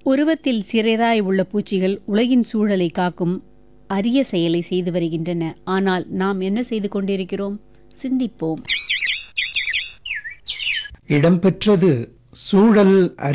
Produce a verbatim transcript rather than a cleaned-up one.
உருவத்தில் சிறிதாய் உள்ள பூச்சிகள் உலகின் சூழலை காக்கும் அரிய செயலை செய்து வருகின்றன. ஆனால் நாம் என்ன செய்து கொண்டிருக்கிறோம்? சிந்திப்போம். இடம்பெற்றது சூழல்